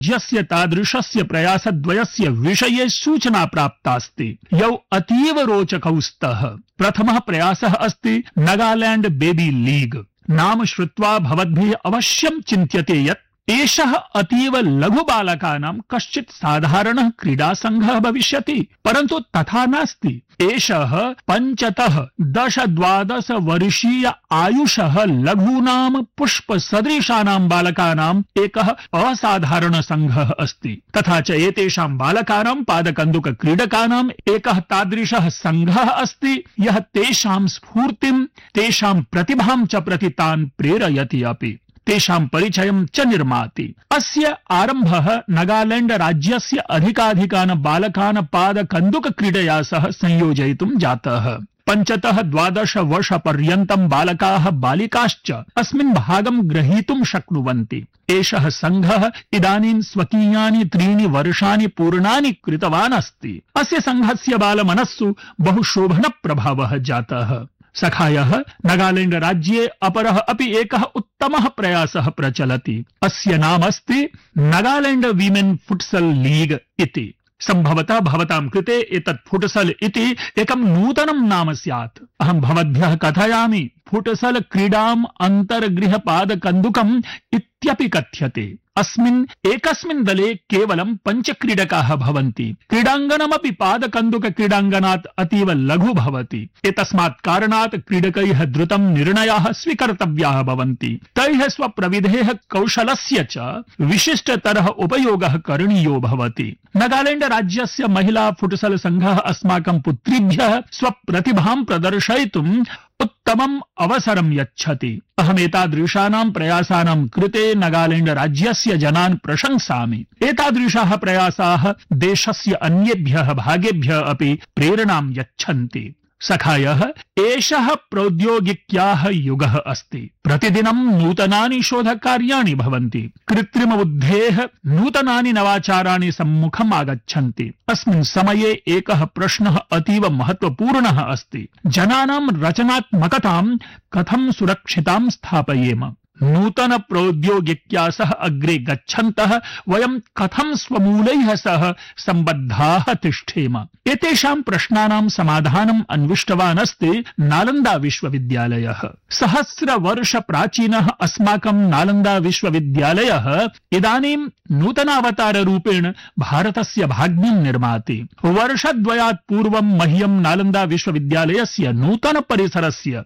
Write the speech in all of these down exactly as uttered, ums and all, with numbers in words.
यस्य तादृशस्य प्रयासद्वयस्य विषये सूचना प्राप्तास्ति यौ अतीव रोचकौ स्तः। प्रथमः प्रयासः अस्ति नागालैंड बेबी लीग। नाम श्रुत्वा भवद्भिः अवश्यं चिन्त्यते यत् एषः अतीव लघु बालकानां कश्चित् साधारणः क्रीडा संघः भविष्यति, परन्तु तथा नास्ति। एषः पञ्चतः दश द्वादश वर्षीय आयुषः लघूनां पुष्प सदृशानां बालकानाम् एकः असाधारण संघः अस्ति। तथा च एतेषां बालकानां पादकन्दुक क्रीडकानाम् एकः तादृशः संघः अस्ति यः तेषां स्फूर्तिं, तेषां प्रतिभां च प्रति तान् प्रेरयति अपि, तेषां परिचयं च निर्माति। अस्य आरम्भः नागालैंड राज्यस्य अधिकाधिकान् बालकान् पादकन्दुक क्रीडया सह संयोजयितुं जातः। पञ्चतः द्वादश वर्ष पर्यन्तं बालकाः बालिकाश्च अस्मिन् भागं ग्रहीतुं शक्नुवन्ति। एषः संघः इदानीं स्वकीयानि त्रीणि वर्षाणि पूर्णानि कृतवान् अस्ति। अस्य संघस्य बालमनस्सु बहु शोभनप्रभावः जातः। सखायः नागालैंड राज्ये अपरः अपि एकः उत्तमः प्रयासः प्रचलति। अस्य नाम अस्ति नागालैंड वीमेन फुटसल लीग इति। संभवतः भवतां कृते एतत् फुटसल इति एकं नूतनं नाम स्यात्। अहं भवद्भ्यः कथयामि, फुटसल क्रीडाम् अन्तर्गृह पादकन्दुकम् इत्यपि कथ्यते। अस्मिन् एकस्मिन् दले केवलं पञ्च क्रीडकाः भवन्ति। क्रीडाङ्गणमपि पादकन्दुक क्रीडाङ्गणात् अतीव लघु भवति। एतस्मात् कारणात् क्रीडकैः द्रुतं निर्णयाः स्वीकर्तव्याः भवन्ति। तैः स्वप्रविधेः कौशलस्य च विशिष्टतरः उपयोगः करणीयो भवति। नागालैंड राज्यस्य महिला फुटसल संघः अस्माकं पुत्रीभ्यः स्वप्रतिभां प्रदर्शयितुम् उत्तमम् अवसरं यच्छति। अहम् एतादृशानां प्रयासानां कृते नागालैंड राज्यस्य जनान् प्रशंसामि। एतादृशाः प्रयासाः देशस्य अन्येभ्यः भागेभ्यः अपि प्रेरणां यच्छन्ति। सखायः एषः प्रौद्योगिक्याः युगः अस्ति। प्रतिदिनं नूतनानि शोधकार्याणि भवन्ति। कृत्रिमबुद्धेः नूतनानि नवाचाराणि सम्मुखम् आगच्छन्ति। अस्मिन् समये एकः प्रश्नः अतीव महत्वपूर्णः अस्ति। जनानां रचनात्मकतां कथं सुरक्षितां स्थापयेम? नूतन प्रौद्योगिक्या सह अग्रे गच्छन्तः वयं कथं स्वमूलैः सह सम्बद्धाः तिष्ठेम? एतेषां प्रश्नानां समाधानम् अन्विष्टवान् अस्ति नालन्दा विश्वविद्यालयः। सहस्र वर्ष प्राचीनः अस्माकं नालन्दा विश्वविद्यालयः इदानीं नूतनावतार रूपेण भारतस्य भाग्यं निर्माति। वर्षद्वयात् पूर्वं मह्यं नालन्दा विश्वविद्यालयस्य नूतन परिसरस्य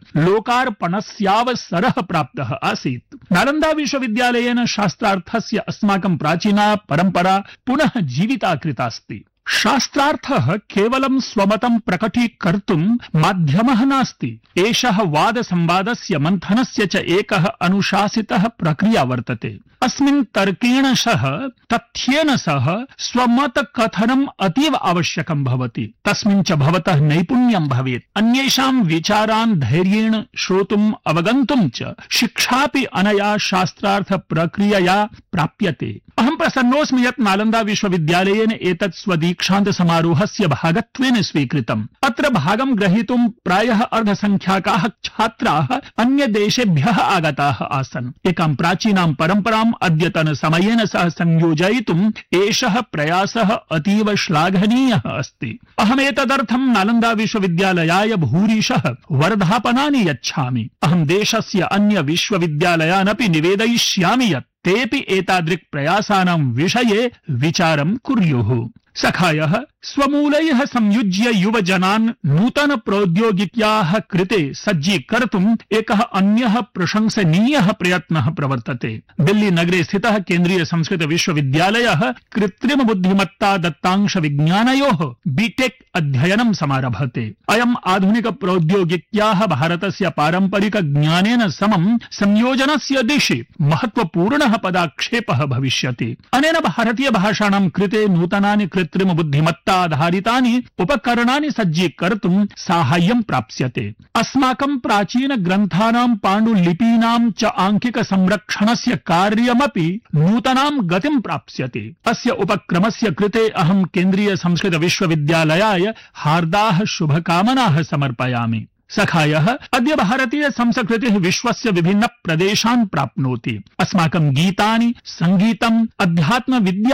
लोकार्पणस्यावसरः प्राप्तः आसीत्। नालन्दा विश्वविद्यालयेन शास्त्रार्थस्य अस्माकं प्राचीना परम्परा पुनः जीविता कृतास्ति। शास्त्रार्थः केवलं स्वमतं प्रकटीकर्तुं माध्यमः नास्ति। एषः वादसंवादस्य मन्थनस्य च एकः अनुशासितः प्रक्रिया वर्तते। अस्मिन् तर्केण सह तथ्येन सह स्वमत कथनम् अतीव आवश्यकं भवति। तस्मिन् च भवतः नैपुण्यं भवेत्। अन्येषां विचारान् धैर्येण श्रोतुम् अवगन्तुं च शिक्षापि अनया शास्त्रार्थ प्रक्रियया प्राप्यते। अहं प्रसन्नोऽस्मि यत् नालन्दा विश्वविद्यालयेन एतत् स्वदीक्षान्त समारोहस्य भागत्वेन स्वीकृतम्। अत्र भागं ग्रहीतुं प्रायः अर्धसंख्याकाः छात्राः अन्यदेशेभ्यः आगताः आसन्। एकां प्राचीनां परम्पराम् अद्यतन समयेन सह संयोजयितुम् एषः प्रयासः अतीव श्लाघनीयः अस्ति। अहमेतदर्थं नालन्दा विश्वविद्यालयाय भूरिशः वर्धापनानि यच्छामि। अहं देशस्य अन्य विश्वविद्यालयानपि निवेदयिष्यामि यत् तेऽपि एतादृक् प्रयासानां विषये विचारं कुर्युः। सखायः स्वमूलैः संयुज्य युवजनान् नूतन प्रौद्योगिक्याः कृते सज्जीकर्तुम् एकः अन्यः प्रशंसनीयः प्रयत्नः प्रवर्तते। दिल्ली नगरे स्थितः केन्द्रीय संस्कृत विश्वविद्यालयः कृत्रिम बुद्धिमत्ता दत्तांश विज्ञानयोः बीटेक् अध्ययनं समारभते। अयम् आधुनिक प्रौद्योगिक्याः भारतस्य पारम्परिक ज्ञानेन समं संयोजनस्य दिशि महत्वपूर्णः पदाक्षेपः भविष्यति। अनेन भारतीय भाषाणां कृते नूतनानि कृत्रिम बुद्धिमत्ता आधारितानि उपकरणानि सज्जीकर्तुं साहाय्यं प्राप्स्यते। अस्माकं प्राचीन ग्रन्थानां पाण्डुलिपीनां च आंकिक संरक्षणस्य कार्यमपि नूतनां गतिं प्राप्स्यते। अस्य उपक्रमस्य कृते अहं केन्द्रीय संस्कृत विश्वविद्यालयाय हार्दाः शुभकामनाः समर्पयामि। सखायः अद्य भारतीय संस्कृतिः विश्वस्य विभिन्न प्रदेशान् प्राप्नोति। अस्माकं गीतानि, संगीतम्, अध्यात्म विद्या